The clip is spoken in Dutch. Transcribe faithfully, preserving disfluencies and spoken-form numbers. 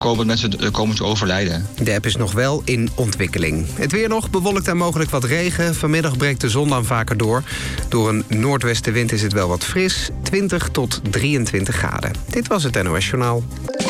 komen mensen uh, komen te overlijden. De app is nog wel in ontwikkeling. Het weer nog, bewolkt en mogelijk wat regen. Vanmiddag breekt de zon dan vaker door. Door een noordwestenwind is het wel wat fris. twintig tot drieëntwintig graden. Dit was het N O S Journaal.